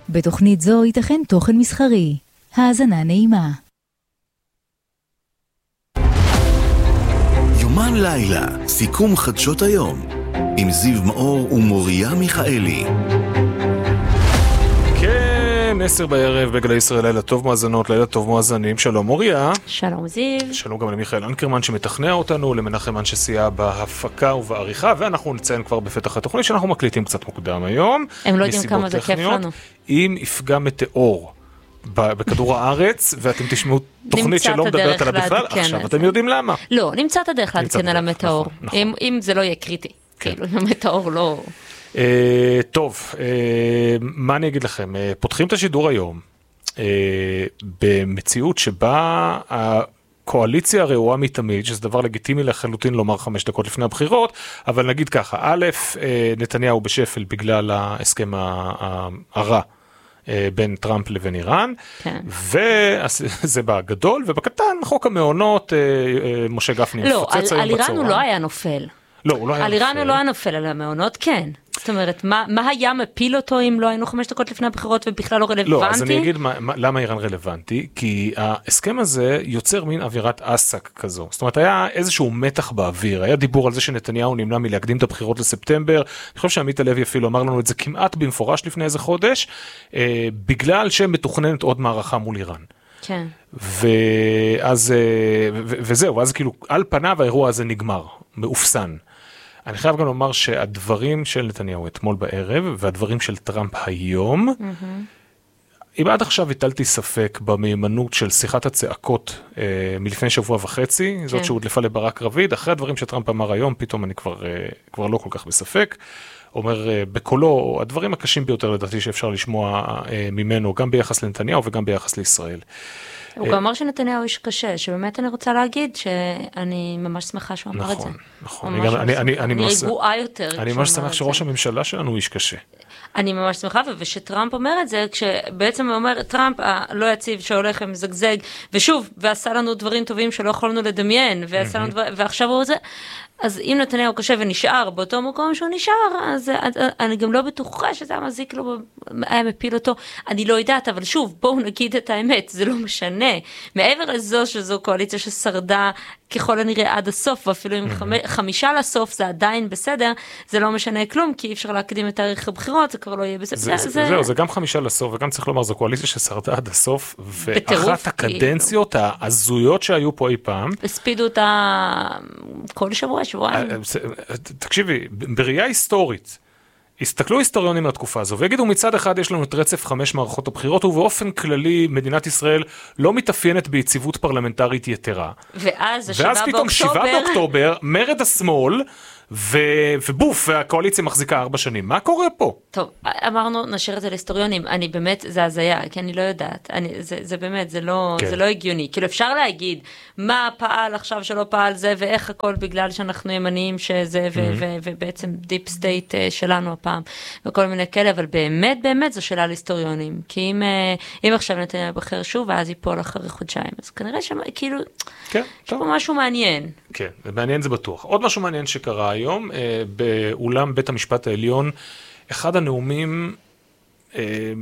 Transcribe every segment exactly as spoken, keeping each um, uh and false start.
בתוכנית זו ייתכן תוכן מסחרי. האזנה נעימה. יומן לילה, סיכום חדשות היום, עם זיו מאור ומוריה מיכאלי. כן, עשר בערב בגלי ישראל, לילה טוב מאזנות, לילה טוב מאזנים. שלום מוריה. שלום זיו. שלום גם למיכאל אנקרמן שמתכנע אותנו, למנחם אנשי סייע בהפקה ובעריכה, ואנחנו נציין כבר בפתח התוכנית שאנחנו מקליטים קצת מוקדם היום. הם לא יודעים כמה זה כיף לנו. אם יפגע מטאור בכדור הארץ, ואתם תשמעו תוכנית שלא מדברת עליו בכלל, עכשיו אתם יודעים למה. לא, נמצא את הדרך לעדכן על המטאור, אם זה לא יהיה קריטי. כאילו, המטאור לא... טוב, מה אני אגיד לכם? פותחים את השידור היום, במציאות שבה הקואליציה הרעועה מתמיד, שזה דבר לגיטימי לחלוטין לומר חמש דקות לפני הבחירות, אבל נגיד ככה, א', נתניהו בשפל בגלל ההסכם הרע, בין טראמפ לבין איראן, כן. וזה בגדול, ובקטן, חוק המעונות, משה גפני מפוצץ היום בצורה. לא, על איראן הוא לא היה נופל. לא, הוא לא היה על נופל. איראן הוא לא היה נופל, על המעונות כן. זאת אומרת, מה, מה היה מפיל אותו אם לא היינו חמש דקות לפני הבחירות ובכלל לא רלוונטי? לא, אז אני אגיד מה, מה, למה איראן רלוונטי, כי ההסכם הזה יוצר מין אווירת אסק כזו. זאת אומרת, היה איזשהו מתח באוויר, היה דיבור על זה שנתניהו נמנע מלהקדים את הבחירות לספטמבר, אני חושב שעמית הלוי אפילו אמר לנו את זה כמעט במפורש לפני איזה חודש, אה, בגלל שמתוכננת עוד מערכה מול איראן. כן. ואז, ו- ו- וזהו, אז כאילו, על פניו האירוע הזה נגמר, מאופסן. אני חייב גם לומר שהדברים של נתניהו אתמול בערב, והדברים של טראמפ היום, mm-hmm. אם עד עכשיו הטלתי ספק במהימנות של שיחת הצעקות אה, מלפני שבוע וחצי, כן. זאת שהודלפה לברק רביד, אחרי הדברים שטראמפ אמר היום, פתאום אני כבר, אה, כבר לא כל כך בספק, אומר אה, בקולו, הדברים הקשים ביותר לדעתי שאפשר לשמוע אה, ממנו, גם ביחס לנתניהו וגם ביחס לישראל. הוא גם אמר שנתניהו איש קשה, שבאמת אני רוצה להגיד שאני ממש שמחה שהוא אמר את זה. נכון, נכון. אני רגועה יותר. אני ממש שמח שראש הממשלה שלנו הוא איש קשה. אני ממש שמחה, ושטראמפ אומר את זה, כשבעצם הוא אומר, טראמפ לא יציב שהולך ומזגזג, ושוב, ועשה לנו דברים טובים שלא יכולנו לדמיין, ועכשיו הוא זה... אז אם נתניהו קשה ונשאר באותו מקום שהוא נשאר, אז אני גם לא בטוחה שזה היה מזיק לו, היה מפיל אותו, אני לא יודעת, אבל שוב, בואו נגיד את האמת, זה לא משנה. מעבר לזו שזו קואליציה ששרדה ככל הנראה עד הסוף, ואפילו עם חמישה לסוף זה עדיין בסדר, זה לא משנה כלום, כי אי אפשר להקדים את תאריך הבחירות, זה כבר לא יהיה בסדר. זהו, זה גם חמישה לסוף, וגם צריך לומר, זו קואליציה ששרדה עד הסוף, ואחת הקדנציות ההזויות שהיו פה אי פעם. הספידו אותה כל שבוע, שבועיים. תקשיבי, בראייה היסטורית, הסתכלו היסטוריונים על התקופה הזו, ויגידו מצד אחד יש לנו את רצף חמש מערכות הבחירות, ובאופן כללי מדינת ישראל לא מתאפיינת ביציבות פרלמנטרית יתרה. ואז, ואז פתאום שבעה באוקטובר, מרד השמאל, ו... ובוף, והקואליציה מחזיקה ארבע שנים. מה קורה פה? טוב, אמרנו, נשאר את זה להיסטוריונים. אני באמת, זה הזיה, כי אני לא יודעת. אני, זה, זה באמת, זה לא, כן. זה לא הגיוני. כאילו אפשר להגיד, מה פעל עכשיו שלא פעל זה, ואיך הכל בגלל שאנחנו ימניים שזה, ו- mm-hmm. ו- ו- ובעצם דיפ סטייט שלנו הפעם, וכל מיני כאלה, אבל באמת, באמת זו שאלה להיסטוריונים. כי אם, אם עכשיו נתניהו בחר שוב, ואז ייפול אחרי חודשיים. אז כנראה שכאילו, כן, יש פה משהו מעניין. כן, מעניין זה בטוח. עוד משהו מעניין שקרה היום, אה, באולם בית המשפט העליון, אחד הנאומים, אה,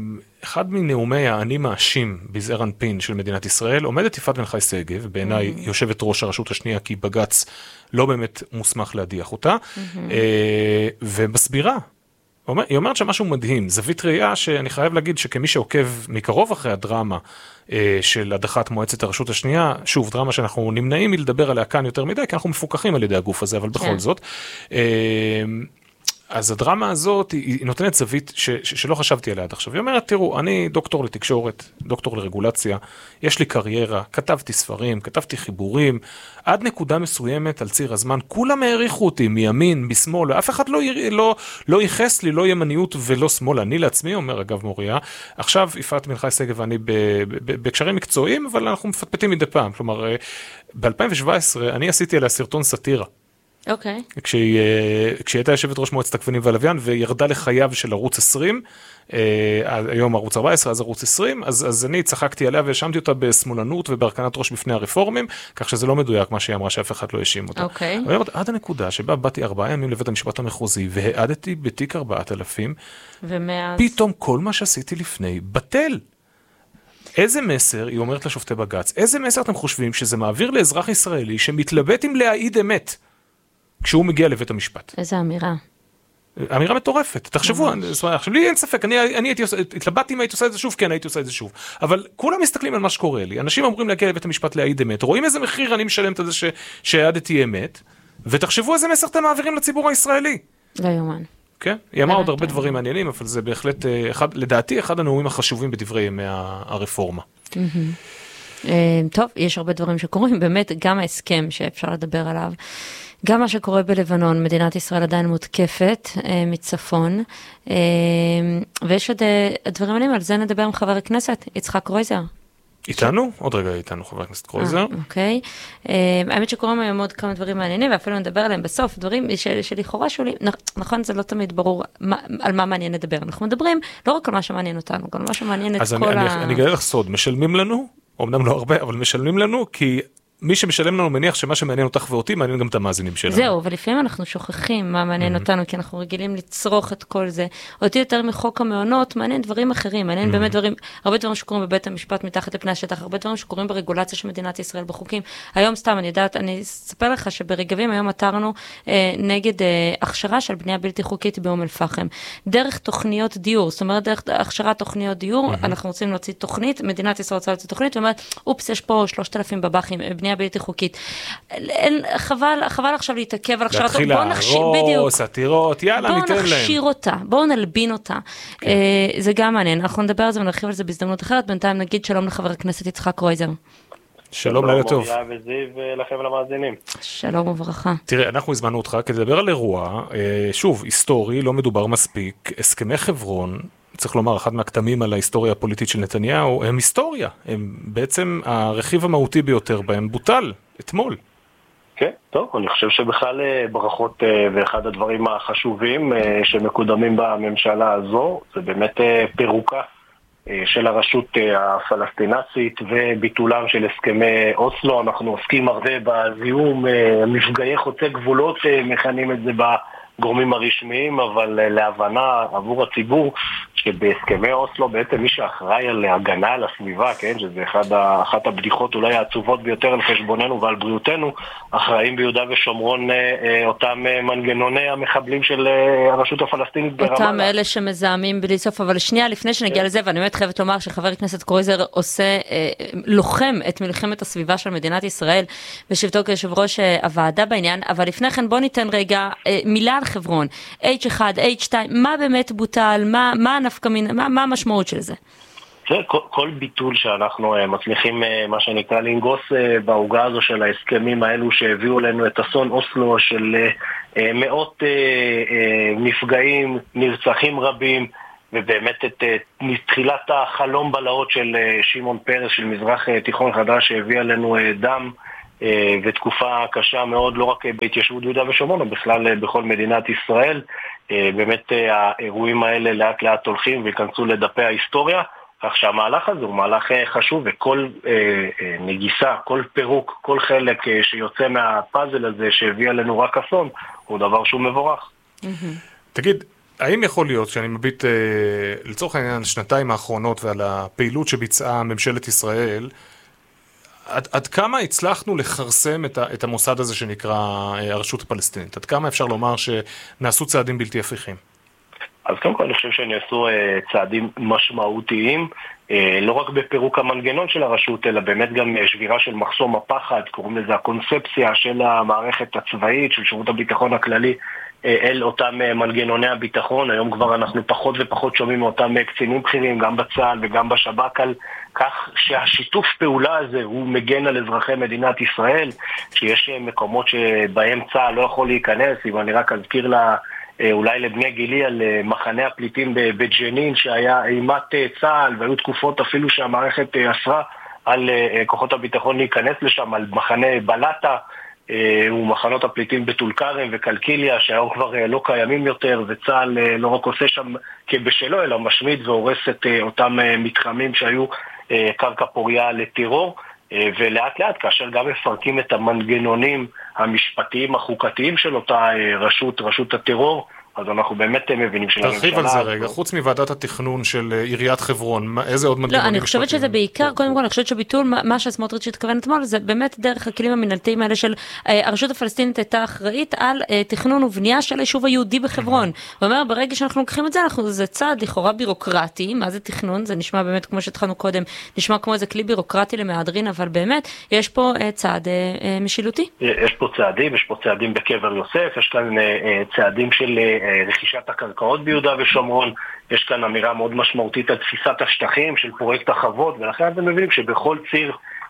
אחד מנאומי האני מאשים בזעיר אנפין של מדינת ישראל, עומדת יפעת בן חי שגב, בעיניי mm-hmm. יושבת ראש הרשות השנייה, כי בג"ץ לא באמת מוסמך להדיח אותה, mm-hmm. אה, ומסבירה. היא אומרת שמשהו מדהים, זווית ראייה שאני חייב להגיד שכמי שעוקב מקרוב אחרי הדרמה אה, של הדחת מועצת הרשות השנייה, שוב, דרמה שאנחנו נמנעים מלדבר עליה כאן יותר מדי, כי אנחנו מפוקחים על ידי הגוף הזה, אבל בכל זאת. אה, אז הדרמה הזאת היא, היא נותנת זווית ש, ש, שלא חשבתי עליה עד עכשיו. היא אומרת, תראו, אני דוקטור לתקשורת, דוקטור לרגולציה, יש לי קריירה, כתבתי ספרים, כתבתי חיבורים, עד נקודה מסוימת על ציר הזמן, כולם העריכו אותי מימין, משמאל, אף אחד לא, לא, לא ייחס לי, לא ימניות ולא שמאל. אני לעצמי, אומר אגב מוריה, עכשיו יפעת בן חי שגב ואני בקשרים מקצועיים, אבל אנחנו מפטפטים מדי פעם. כלומר, ב-אלפיים שבע עשרה אני עשיתי עליה סרטון סאטירה. אוקיי. כשהיא, כשהיא הייתה יושבת ראש מועצת הכבלים והלוויין, וירדה לחייו של ערוץ עשרים, היום ערוץ ארבע עשרה, אז ערוץ עשרים, אז, אז אני צחקתי עליה והאשמתי אותה בשמאלנות ובהרכנת ראש בפני הרפורמים, כך שזה לא מדויק מה שהיא אמרה, שאף אחד לא האשים אותה. אוקיי. אבל עד הנקודה שבה באתי ארבעה ימים לבית המשפט המחוזי, והעדתי בתיק ארבעת אלפים, ומאז... פתאום כל מה שעשיתי לפני בטל. איזה מסר, היא אומרת לשופטי בג"ץ, איזה מסר אתם חושבים שזה מעביר לאזרח ישראלי שמתלבט עם להעיד אמת כשהוא מגיע לבית המשפט? איזה אמירה. אמירה מטורפת, תחשבו, עכשיו לי אין ספק, אני, אני הייתי, התלבטתי אם הייתי עושה את זה שוב, כן, הייתי עושה את זה שוב, אבל כולם מסתכלים על מה שקורה לי, אנשים אמורים להגיע לבית המשפט להעיד אמת, רואים איזה מחיר אני משלמת על זה שהעדתי אמת, ותחשבו איזה מסר אתם מעבירים לציבור הישראלי. לא יומן. כן, היא אמרה עוד הרבה דברים מעניינים, אבל זה בהחלט, לדעתי, אחד הנאומים החשובים בדברי ימי הרפורמה. טוב, יש הרבה דברים שקורים, באמת גם ההסכם שאפשר לדבר עליו, גם מה שקורה בלבנון, מדינת ישראל עדיין מותקפת מצפון, ויש עוד דברים מעניינים, על זה נדבר עם חבר הכנסת, יצחק קרויזר. איתנו? עוד רגע איתנו, חבר הכנסת קרויזר. אוקיי. האמת שקוראים היום עוד כמה דברים מעניינים, ואפילו נדבר עליהם בסוף, דברים שלכאורה שולים, נכון, זה לא תמיד ברור על מה מעניין לדבר. אנחנו מדברים לא רק על מה שמעניין אותנו, גם על מה שמעניין את כל ה... אז אני אגלה לך סוד, משלמים לנו, אומנם לא הרבה, אבל משלמים לנו, כי... מי שמשלם לנו מניח שמה שמעניין אותך ואותי, מעניין גם את המאזינים שלנו. זהו, אבל לפעמים אנחנו שוכחים מה מעניין אותנו, כי אנחנו רגילים לצרוך את כל זה. אותי יותר מחוק המעונות, מעניין דברים אחרים, מעניין באמת דברים, הרבה דברים שקורים בבית המשפט מתחת לפני השטח, הרבה דברים שקורים ברגולציה של מדינת ישראל בחוקים. היום סתם, אני יודעת, אני אספר לך שברגבים היום עתרנו אה, נגד אה, הכשרה של בנייה בלתי חוקית באום אל-פחם. דרך תוכניות דיור, זאת אומרת, דרך הכשרת תוכניות דיור, אנחנו רוצים להוציא תוכנית, מדינת ישראל רוצה להוציא תוכנית, ואומרת, אופס, יש פה שלושת אלפים בבחים, בנייה בלתי חוקית. חבל, חבל עכשיו להתעכב על הכשרת, להתחיל להרוס, עתירות, יאללה, ניתן להם. בואו נכשיר אותה, בואו נלבין אותה. זה גם מעניין, אנחנו נדבר על זה ונרחיב על זה בהזדמנות אחרת, בינתיים נגיד שלום לחבר הכנסת יצחק קרויזר. שלום, לילה טוב. שלום מוריה וזיו לכם ולמאזינים. שלום וברכה. תראה, אנחנו הזמנו אותך כדי לדבר על אירוע, שוב, היסטורי, לא מדובר מספיק, הסכמי חברון, צריך לומר, אחד מהכתמים על ההיסטוריה הפוליטית של נתניהו, הם היסטוריה. הם בעצם הרכיב המהותי ביותר בהם בוטל, אתמול. כן, טוב, אני חושב שבכלל ברכות ואחד הדברים החשובים שמקודמים בממשלה הזו, זה באמת פירוקה של הרשות הפלסטינאצית וביטולם של הסכמי אוסלו. אנחנו עוסקים הרבה בזיהום, מפגעי חוצי גבולות, מכנים את זה ב... גורמים הרשמיים, אבל להבנה עבור הציבור שבהסכמי אוסלו בעצם מי שאחראי על הגנה על הסביבה, כן, שזה אחד, אחת הבדיחות אולי העצובות ביותר על חשבוננו ועל בריאותנו, אחראים ביהודה ושומרון אותם מנגנוני המחבלים של הרשות הפלסטינית ברמאללה. אותם אלה שמזהמים בלי סוף, אבל שנייה לפני שנגיע לזה, ואני באמת חייבת לומר שחבר הכנסת קרויזר עושה, לוחם את מלחמת הסביבה של מדינת ישראל, בשבתו כיושב ראש הוועדה בעניין, אבל לפני כן בוא ניתן רגע מילה על חברון, אייץ' אחת, אייץ' שתיים, מה באמת בוטל, מה, מה הנפקמין, מה, מה המשמעות של זה? זה כל, כל ביטול שאנחנו uh, מצליחים, uh, מה שנקרא, לנגוס uh, בעוגה הזו של ההסכמים האלו שהביאו לנו את אסון אוסלו של uh, uh, מאות uh, uh, נפגעים, נרצחים רבים, ובאמת את uh, תחילת החלום בלהות של uh, שמעון פרס, של מזרח uh, תיכון חדש, שהביא עלינו uh, דם, ותקופה קשה מאוד, לא רק בהתיישבות יהודה ושומרון, אבל בכלל בכל מדינת ישראל. באמת האירועים האלה לאט לאט הולכים ויכנסו לדפי ההיסטוריה, כך שהמהלך הזה הוא מהלך חשוב, וכל נגיסה, כל פירוק, כל חלק שיוצא מהפאזל הזה שהביא עלינו רק אסון, הוא דבר שהוא מבורך. תגיד, האם יכול להיות שאני מביט לצורך העניין שנתיים האחרונות ועל הפעילות שביצעה ממשלת ישראל, עד, עד כמה הצלחנו לחרסם את, ה, את המוסד הזה שנקרא הרשות הפלסטינית? עד כמה אפשר לומר שנעשו צעדים בלתי הפיכים? אז קודם כל אני חושב שנעשו uh, צעדים משמעותיים, uh, לא רק בפירוק המנגנון של הרשות, אלא באמת גם uh, שבירה של מחסום הפחד, קוראים לזה הקונספציה של המערכת הצבאית, של שירות הביטחון הכללי, uh, אל אותם uh, מנגנוני הביטחון. היום כבר אנחנו פחות ופחות שומעים מאותם uh, קצינים בכירים, גם בצה"ל וגם בשב"כ, על כך שהשיתוף פעולה הזה הוא מגן על אזרחי מדינת ישראל, שיש uh, מקומות שבהם צה"ל לא יכול להיכנס. אם אני רק אזכיר לה... אולי לבני גילי על מחנה הפליטים בג'נין שהיה אימת צה"ל, והיו תקופות אפילו שהמערכת אסרה על כוחות הביטחון להיכנס לשם, על מחנה בלטה, ומחנות הפליטים בטול כרם וקלקיליה, שהיום כבר לא קיימים יותר, וצה"ל לא רק עושה שם כבשלו, אלא משמיד והורס את אותם מתחמים שהיו קרקע פוריה לטרור. ולאט לאט, כאשר גם מפרקים את המנגנונים המשפטיים החוקתיים של אותה רשות, רשות הטרור, אז אנחנו באמת מבינים של הממשלה. תרחיב על זה רגע, חוץ מוועדת התכנון של עיריית חברון, איזה עוד מנגנונים? לא, אני חושבת שזה בעיקר, קודם כל, אני חושבת שביטול, מה שסמוטריץ' התכוון אתמול, זה באמת דרך הכלים המנהלתיים האלה של הרשות הפלסטינית הייתה אחראית על תכנון ובנייה של היישוב היהודי בחברון. הוא אומר, ברגע שאנחנו לוקחים את זה, זה צעד לכאורה בירוקרטי, מה זה תכנון? זה נשמע באמת, כמו שהתחלנו קודם, נשמע כמו איזה כלי בירוקרטי למהדרין, אבל באמת, יש פה צעד משילותי. יש פה צעדים, יש פה צעדים בקבר יוסף, יש כאן צעדים של רכישת הקרקעות ביהודה ושומרון, יש כאן אמירה מאוד משמעותית על תפיסת השטחים של פרויקט החוות, ולכן אתם מבינים שבכל ציר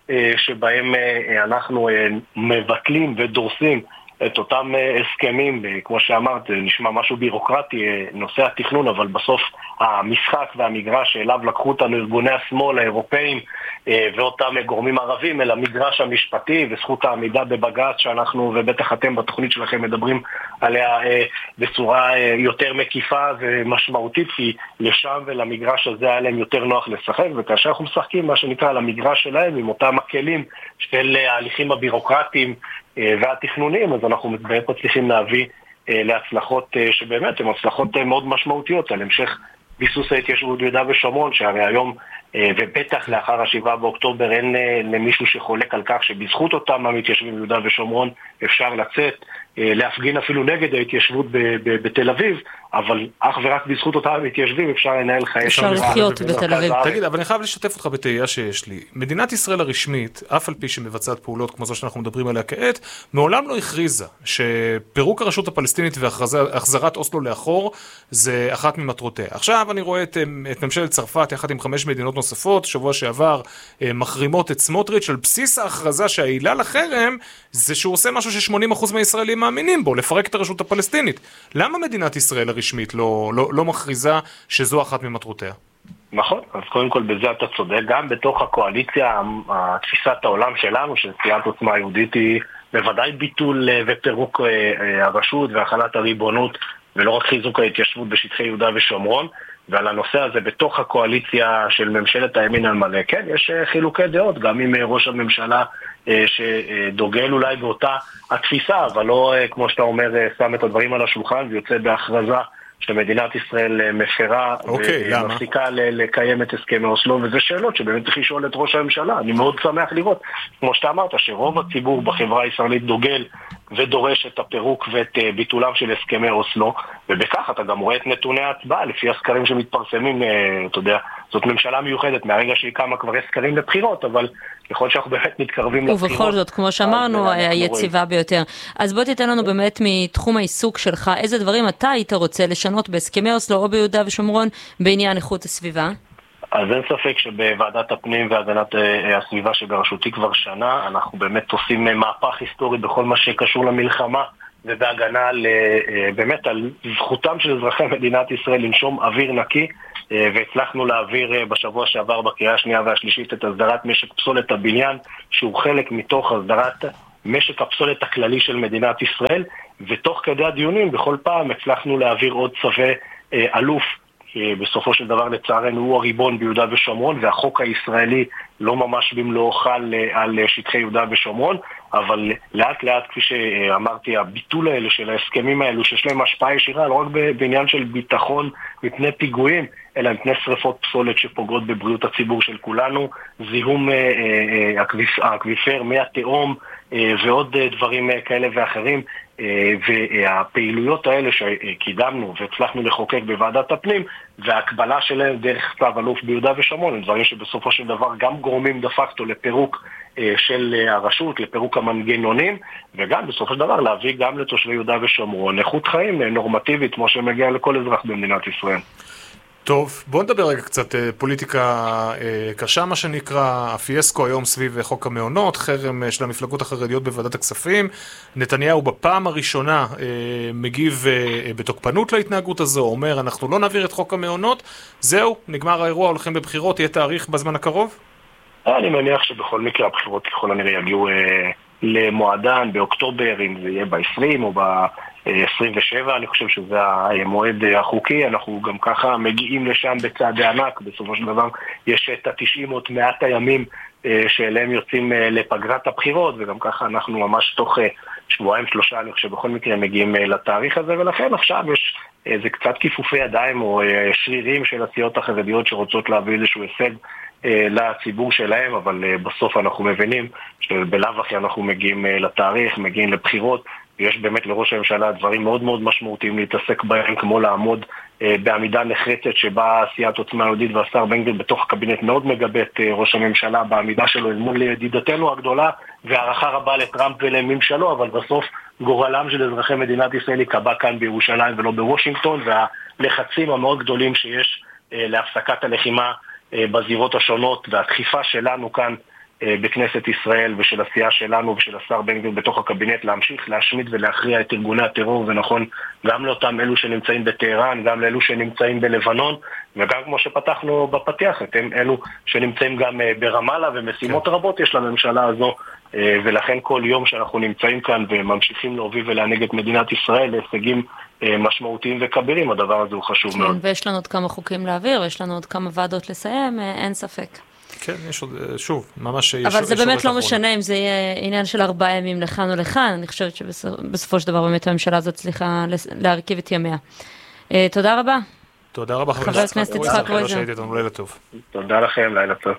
שבהם אנחנו מבטלים ודורסים את אותם הסכמים, כמו שאמרת, נשמע משהו בירוקרטי, נושא התכנון, אבל בסוף המשחק והמגרש שאליו לקחו אותנו ארגוני השמאל האירופאים ואותם גורמים ערבים, אל המגרש המשפטי וזכות העמידה בבג"ץ שאנחנו, ובטח אתם בתוכנית שלכם מדברים עליה בצורה יותר מקיפה ומשמעותית, כי לשם ולמגרש הזה היה להם יותר נוח לשחק, וכאשר אנחנו משחקים מה שנקרא על המגרש שלהם עם אותם הכלים של ההליכים הבירוקרטיים והתכנונים, אז אנחנו באמת מצליחים להביא להצלחות שבאמת הן הצלחות מאוד משמעותיות על המשך ביסוס ההתיישבות ביהודה ושומרון, שהרי היום ובטח לאחר השבעה באוקטובר אין למישהו שחולק על כך שבזכות אותם המתיישבים ביהודה ושומרון אפשר לצאת, להפגין אפילו נגד ההתיישבות בתל אביב, אבל אך ורק בזכות אותם המתיישבים אפשר לנהל חיי אפשר לחיות בתל אביב. תגיד, אבל אני חייב לשתף אותך בתהייה שיש לי. מדינת ישראל הרשמית, אף על פי שמבצעת פעולות כמו זו שאנחנו מדברים עליה כעת, מעולם לא הכריזה שפירוק הרשות הפלסטינית והחזרת אוסלו לאחור זה אחת ממטרותיה. עכשיו אני רואה את, את ממשלת צרפת יחד עם חמש מדינות נוספות, שבוע שעבר מחרימות את סמוטריץ' על בסיס ההכרזה שהעילה לחרם זה שהוא עושה משהו ש-שמונים אחוז מהישראלים מאמינים בו, לפרק את הרשות הפלסטינית. למה מדינת ישראל הרשמית לא, לא, לא מכריזה שזו אחת ממטרותיה? נכון, אז קודם כל בזה אתה צודק, גם בתוך הקואליציה, תפיסת העולם שלנו, של סיעת עוצמה יהודית, היא בוודאי ביטול ופירוק הרשות והחלת הריבונות, ולא רק חיזוק ההתיישבות בשטחי יהודה ושומרון, ועל הנושא הזה בתוך הקואליציה של ממשלת הימין על מלא, כן, יש חילוקי דעות, גם עם ראש הממשלה שדוגל אולי באותה התפיסה, אבל לא, כמו שאתה אומר, שם את הדברים על השולחן ויוצא בהכרזה שמדינת ישראל מפרה ומפסיקה לקיים את הסכמי אוסלו, וזה שאלות שבאמת צריך לשאול את ראש הממשלה. אני מאוד שמח לראות, כמו שאתה אמרת, שרוב הציבור בחברה הישראלית דוגל ודורש את הפירוק ואת ביטולם של הסכמי אוסלו, ובכך אתה גם רואה את נתוני ההצבעה, לפי הסקרים שמתפרסמים, אתה יודע, זאת ממשלה מיוחדת, מהרגע שהיא קמה כבר סקרים לבחירות, אבל ככל שאנחנו באמת מתקרבים לבחירות. ובכל זאת, כמו שאמרנו, היציבה ביותר. אז בוא תיתן לנו באמת מתחום העיסוק שלך, איזה דברים אתה היית רוצה לשנות בהסכמי אוסלו או ביהודה ושומרון בעניין איכות הסביבה? אז אין ספק שבוועדת הפנים והגנת הסביבה שבראשותי כבר שנה, אנחנו באמת עושים מהפך היסטורי בכל מה שקשור למלחמה, ובהגנה באמת על זכותם של אזרחי מדינת ישראל לנשום אוויר נקי, והצלחנו להעביר בשבוע שעבר בקריאה השנייה והשלישית את הסדרת משק פסולת הבניין, שהוא חלק מתוך הסדרת משק הפסולת הכללי של מדינת ישראל, ותוך כדי הדיונים בכל פעם הצלחנו להעביר עוד צווי אלוף, בסופו של דבר לצערנו הוא הריבון ביהודה ושומרון, והחוק הישראלי לא ממש במלואו חל על שטחי יהודה ושומרון, אבל לאט לאט, כפי שאמרתי, הביטול האלה של ההסכמים האלו, שיש להם השפעה ישירה, לא רק בעניין של ביטחון מפני פיגועים, אלא מפני שריפות פסולת שפוגעות בבריאות הציבור של כולנו, זיהום האקוויפר, מי התהום ועוד דברים כאלה ואחרים, והפעילויות האלה שקידמנו והצלחנו לחוקק בוועדת הפנים, וההקבלה שלהם דרך צו אלוף ביהודה ושומרון, דברים שבסופו של דבר גם גורמים דה פקטו לפירוק של הרשות, לפירוק המנגנונים, וגם בסופו של דבר להביא גם לתושבי יהודה ושומרון איכות חיים נורמטיבית כמו שמגיע לכל אזרח במדינת ישראל. טוב, בואו נדבר רגע קצת פוליטיקה אה, קשה מה שנקרא, הפיאסקו היום סביב חוק המעונות, חרם של המפלגות החרדיות בוועדת הכספים. נתניהו בפעם הראשונה אה, מגיב אה, בתוקפנות להתנהגות הזו, אומר אנחנו לא נעביר את חוק המעונות, זהו, נגמר האירוע, הולכים בבחירות, יהיה תאריך בזמן הקרוב? אני מניח שבכל מקרה הבחירות ככל הנראה יגיעו אה, למועדן באוקטובר, אם זה יהיה ב-עשרים או ב-עשרים ושבע, אני חושב שזה המועד החוקי. אנחנו גם ככה מגיעים לשם בצעדי ענק, בסופו של דבר יש את ה-תשעים עוד מעט הימים שאליהם יוצאים לפגרת הבחירות, וגם ככה אנחנו ממש תוך שבועיים שלושה, אני חושב בכל מקרה מגיעים לתאריך הזה, ולכן עכשיו יש איזה קצת כיפופי ידיים או שרירים של הסיעות החרדיות שרוצות להביא איזשהו הישג לציבור שלהם, אבל בסוף אנחנו מבינים שבלאו הכי אנחנו מגיעים לתאריך, מגיעים לבחירות, ויש באמת לראש הממשלה דברים מאוד מאוד משמעותיים להתעסק בהם, כמו לעמוד בעמידה נחרצת שבה סיעת עוצמה יהודית והשר בן גביר בתוך הקבינט מאוד מגבה את ראש הממשלה בעמידה שלו אל מול ידידתנו הגדולה, והערכה רבה לטראמפ ולממשלו, אבל בסוף גורלם של אזרחי מדינת ישראל יקבע כאן בירושלים ולא בוושינגטון, והלחצים המאוד גדולים שיש להפסקת הלחימה בזירות השונות, והדחיפה שלנו כאן בכנסת ישראל ושל הסיעה שלנו ושל השר בן גביר בתוך הקבינט להמשיך להשמיד ולהכריע את ארגוני הטרור, ונכון גם לאותם אלו שנמצאים בטהרן, גם לאלו שנמצאים בלבנון, וגם כמו שפתחנו בפתיח, אתם אלו שנמצאים גם ברמאללה, ומשימות רבות יש לממשלה הזו, ולכן כל יום שאנחנו נמצאים כאן וממשיכים להוביל ולהנהיג את מדינת ישראל להישגים משמעותיים וכבירים, הדבר הזה הוא חשוב מאוד. ויש לנו עוד כמה חוקים להעביר, ויש לנו עוד כמה ועדות לסיים, אין ספק. כן, יש עוד, שוב, ממש... אבל זה באמת לא משנה אם זה יהיה עניין של ארבעה ימים לכאן או לכאן, אני חושבת שבסופו של דבר באמת הממשלה הזאת צריכה להרכיב את ימיה. תודה רבה. תודה רבה, חבר הכנסת יצחק קרויזר. לילה טוב. תודה לכם, לילה טוב.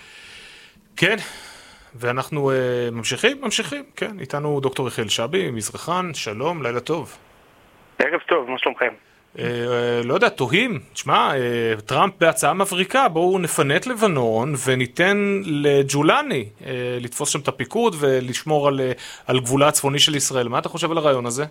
כן, ואנחנו ממשיכים, ממשיכים, כן, איתנו דוקטור יחיאל שבי, מזרחן, שלום, לילה טוב. ערב טוב, מה שלומכם? לא יודע, תוהים, תשמע, טראמפ בהצעה מבריקה, בואו נפנה את לבנון וניתן לג'ולני לתפוס שם את הפיקוד ולשמור על, על גבולה הצפוני של ישראל. מה אתה חושב על הרעיון הזה?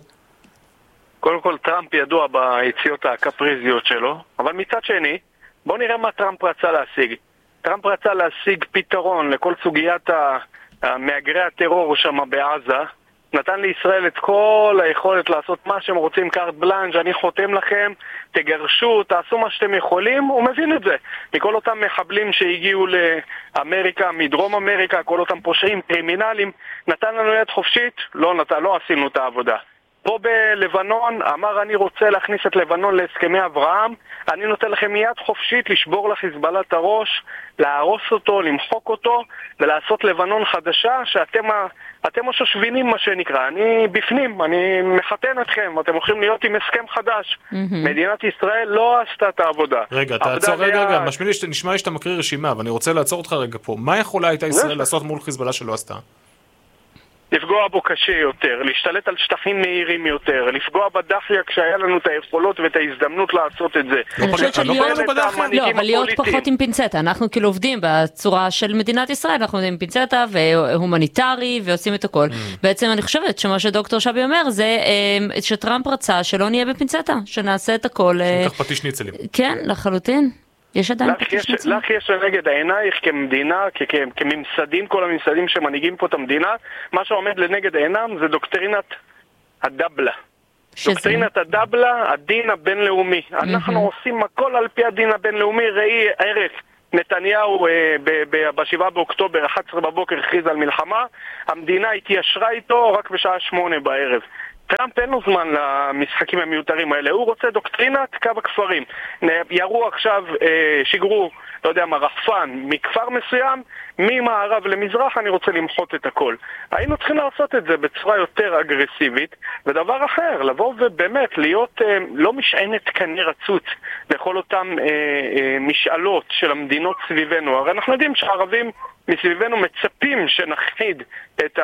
קודם כל, טראמפ ידוע ביציאות הקפריזיות שלו, אבל מצד שני, בואו נראה מה טראמפ רצה להשיג. טראמפ רצה להשיג פתרון לכל סוגיית המאגרי הטרור שם בעזה, נתן לישראל את כל היכולת לעשות מה שהם רוצים, קארט בלנג', אני חותם לכם, תגרשו, תעשו מה שאתם יכולים, הוא מבין את זה. מכל אותם מחבלים שהגיעו לאמריקה, מדרום אמריקה, כל אותם פושעים, קרימינלים, נתן לנו יד חופשית, לא, נתן, לא עשינו את העבודה. פה בלבנון אמר אני רוצה להכניס את לבנון להסכמי אברהם, אני נותן לכם יד חופשית לשבור לחיזבאללה את הראש, להרוס אותו, למחוק אותו ולעשות לבנון חדשה שאתם אתם השושבינים מה שנקרא, אני בפנים, אני מחתן אתכם, אתם הולכים להיות עם הסכם חדש. מדינת ישראל לא עשתה את העבודה. רגע, תעצור רגע, רגע, משמע לי נשמע לי שאתה מקריא רשימה, ואני רוצה לעצור אותך רגע פה. מה יכולה הייתה ישראל לעשות מול חיזבאללה שלא עשתה? לפגוע בו קשה יותר, להשתלט על שטחים מהירים יותר, לפגוע בדחיה כשהיה לנו את היכולות ואת ההזדמנות לעשות את זה. אני חושבת לא, אבל להיות פחות עם פינצטה, אנחנו כאילו עובדים בצורה של מדינת ישראל, אנחנו עובדים עם פינצטה והומניטרי ועושים את הכל. בעצם אני חושבת שמה שדוקטור שבי אומר זה שטראמפ רצה שלא נהיה בפינצטה, שנעשה את הכל. שניקח פטיש ניצלים. כן, לחלוטין. יש עדיין לך יש לנגד העינייך כמדינה, כממסדים, כל הממסדים שמנהיגים פה את המדינה, מה שעומד לנגד עינם זה דוקטרינת הדבלה. דוקטרינת הדבלה, הדין הבינלאומי. אנחנו עושים הכל על פי הדין הבינלאומי. ראי ערך נתניהו בשבעה באוקטובר, אחת עשרה בבוקר הכריז על מלחמה, המדינה התיישרה איתו רק בשעה שמונה בערב. טראמפ אין לו זמן למשחקים המיותרים האלה, הוא רוצה דוקטרינת קו הכפרים. ירו עכשיו, שיגרו, לא יודע מה, רחפן מכפר מסוים, ממערב למזרח אני רוצה למחות את הכל. היינו צריכים לעשות את זה בצורה יותר אגרסיבית, ודבר אחר, לבוא ובאמת להיות לא משענת כני רצות לכל אותם משאלות של המדינות סביבנו. הרי אנחנו יודעים שהערבים מסביבנו מצפים שנחד את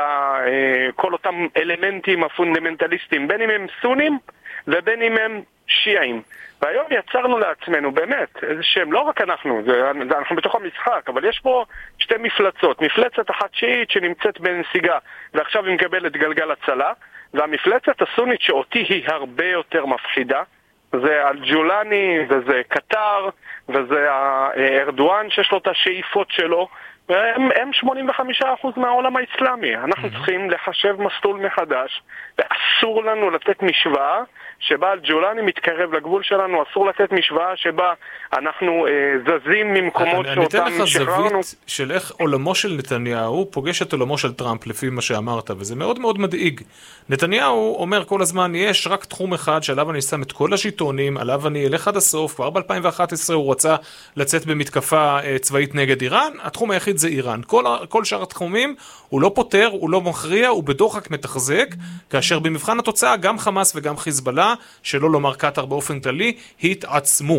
כל אותם אלמנטים הפונדמנטליסטיים, בין אם הם סונים ובין אם הם שיעים. והיום יצרנו לעצמנו באמת איזה שהם, לא רק אנחנו, זה, זה, אנחנו בתוך המשחק, אבל יש פה שתי מפלצות. מפלצת אחת שיעית שנמצאת בנסיגה ועכשיו היא מקבלת גלגל הצלה, והמפלצת הסונית שאותי היא הרבה יותר מפחידה, זה אל-ג'ולני וזה קטר וזה ארדואן שיש לו את השאיפות שלו, הם, הם שמונים וחמישה אחוז מהעולם האסלאמי. אנחנו mm-hmm. צריכים לחשב מסלול מחדש, ואסור לנו לתת משוואה שבה אל-ג'ולני מתקרב לגבול שלנו, אסור לתת משוואה שבה אנחנו אה, זזים ממקומות אני, שאותם אני אתן לך שחררנו. זווית של איך עולמו של נתניהו פוגש את עולמו של טראמפ לפי מה שאמרת, וזה מאוד מאוד מדאיג. נתניהו אומר כל הזמן, יש רק תחום אחד שעליו אני שם את כל השיטונים, עליו אני אלך עד הסוף. כבר ב-אלפיים ואחת עשרה הוא רצה לצאת במתקפה אה, צבאית נגד איראן, התחום היחיד זה איראן. כל, כל שאר התחומים הוא לא פותר, הוא לא מכריע, הוא בדוחק מתחזק, כאשר במבחן התוצאה גם חמאס וגם חיזבאללה, שלא לומר קטר באופן כללי, התעצמו.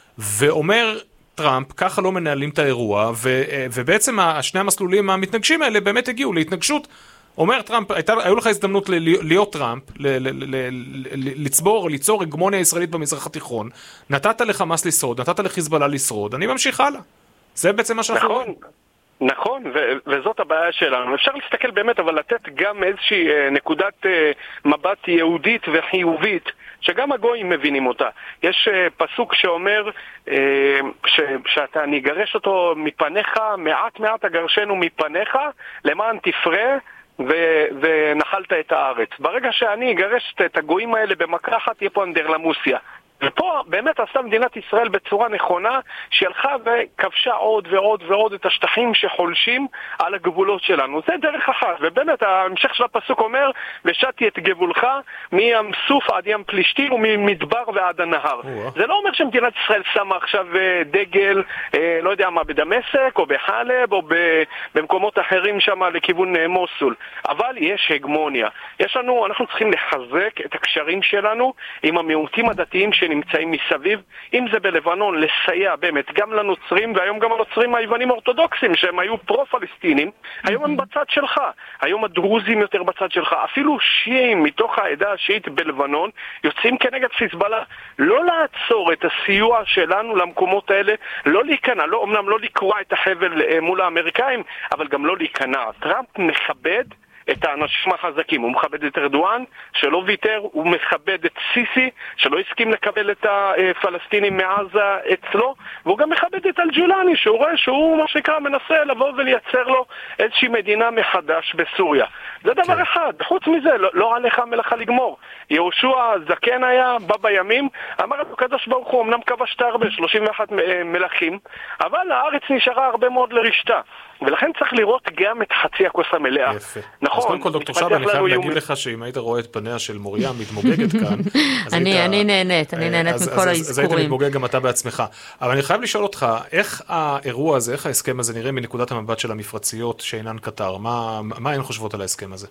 ואומר טראמפ, ככה לא מנהלים את האירוע, ו, ובעצם השני המסלולים המתנגשים האלה באמת הגיעו להתנגשות. אומר טראמפ, הייתה, היו לך הזדמנות ל, להיות טראמפ, ל, ל, ל, ל, לצבור, ליצור הגמוניה ישראלית במזרח התיכון, נתת לחמאס לשרוד, נתת לחיזבאללה לשרוד, אני ממשיך הלאה. זה בעצם מה שאנחנו נכון. רואים. נכון, ו- וזאת הבעיה שלנו. אפשר להסתכל באמת, אבל לתת גם איזושהי אה, נקודת אה, מבט יהודית וחיובית, שגם הגויים מבינים אותה. יש אה, פסוק שאומר, אה, ש- שאתה נגרש אותו מפניך, מעט מעט אגרשנו מפניך, למען תפרה ו- ונחלת את הארץ. ברגע שאני אגרש את הגויים האלה במכה אחת, תהיה פה אנדרלמוסיה. ופה באמת עשתה מדינת ישראל בצורה נכונה, שהיא הלכה וכבשה עוד ועוד ועוד את השטחים שחולשים על הגבולות שלנו. זה דרך אחת, ובאמת ההמשך של הפסוק אומר, ושתי את גבולך מים סוף עד ים פלישתים וממדבר ועד הנהר. זה לא אומר שמדינת ישראל שמה עכשיו דגל, לא יודע מה, בדמשק או בחלב או במקומות אחרים שם לכיוון מוסול, אבל יש הגמוניה. יש לנו, אנחנו צריכים לחזק את הקשרים שלנו עם המיעוטים הדתיים שנמצאים מסביב, אם זה בלבנון, לסייע באמת גם לנוצרים, והיום גם הנוצרים היוונים אורתודוקסים שהם היו פרו-פלסטינים, היום הם בצד שלך, היום הדרוזים יותר בצד שלך, אפילו שיעים מתוך העדה השיעית בלבנון יוצאים כנגד חיזבאללה. לא לעצור את הסיוע שלנו למקומות האלה, לא להיכנע, לא, אומנם לא לקרוע את החבל מול האמריקאים, אבל גם לא להיכנע. טראמפ מכבד את האנשים החזקים, הוא מכבד את ארדואן שלא ויתר, הוא מכבד את סיסי שלא הסכים לקבל את הפלסטינים מעזה אצלו, והוא גם מכבד את אל-ג'ולני שהוא רואה שהוא מה שנקרא מנסה לבוא ולייצר לו איזושהי מדינה מחדש בסוריה. זה דבר אחד. חוץ מזה, לא, לא עליך מלאכה לגמור. יהושע זקן היה, בא בימים, אמר לו קדוש ברוך הוא, אמנם כבשת הרבה, שלושים ואחת מלכים, אבל הארץ נשארה הרבה מאוד לרשתה. ולכן צריך לראות גם את חצי הכוס המלאה. יפה. נכון. אז קודם כל, דוקטור שבה, אני חייב להגיד לך שאם היית רואה את פניה של מוריה מתמוגגת כאן, אני נהנית, אני נהנית מכל האזכורים. אז היית מתמוגג גם אתה בעצמך. אבל אני חייב לשאול אותך, איך האירוע הזה, איך ההסכם הזה נראה מנקודת המבט של המפרציות שאינן קטר? מה הן חושבות על ההסכם הזה?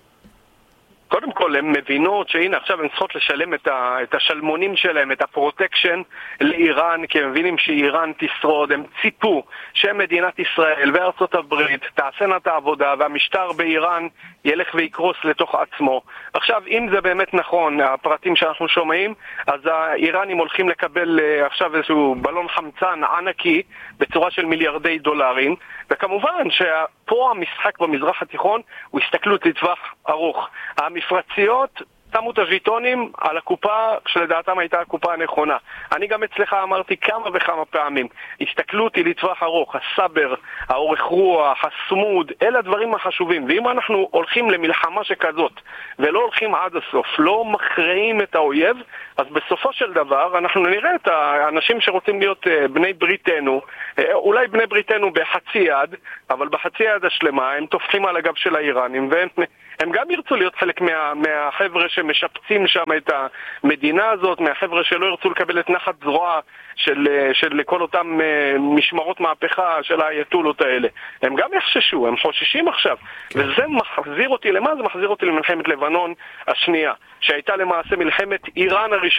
קודם כל, הן מבינות שהנה עכשיו הן צריכות לשלם את, ה, את השלמונים שלהם, את הפרוטקשן לאיראן, כי הם מבינים שאיראן תשרוד. הם ציפו שמדינת ישראל וארצות הברית תעשנה את העבודה, והמשטר באיראן ילך ויקרוס לתוך עצמו. עכשיו, אם זה באמת נכון, הפרטים שאנחנו שומעים, אז האיראנים הולכים לקבל עכשיו איזשהו בלון חמצן ענקי בצורה של מיליארדי דולרים, וכמובן שפה המשחק במזרח התיכון הוא הסתכלות לטווח ארוך. המפרציות שמו את הז'יטונים על הקופה שלדעתם הייתה הקופה הנכונה. אני גם אצלך אמרתי כמה וכמה פעמים, הסתכלות היא לטווח ארוך, הסבר, האורך רוח, הסמוד, אלה הדברים החשובים. ואם אנחנו הולכים למלחמה שכזאת ולא הולכים עד הסוף, לא מכרעים את האויב, אז בסופו של דבר אנחנו נראה את האנשים שרוצים להיות בני בריתנו, אולי בני בריתנו בחצי יד, אבל בחצי יד השלמה הם תופחים על הגב של האיראנים, והם הם גם ירצו להיות חלק מה, מהחבר'ה שמשפצים שם את המדינה הזאת, מהחבר'ה שלא ירצו לקבל את נחת זרוע של, של כל אותם משמרות מהפכה של האייתולות האלה. הם גם יחששו, הם חוששים עכשיו. כן. וזה מחזיר אותי, למה זה מחזיר אותי למלחמת לבנון השנייה, שהייתה למעשה מלחמת איראן הראשונה.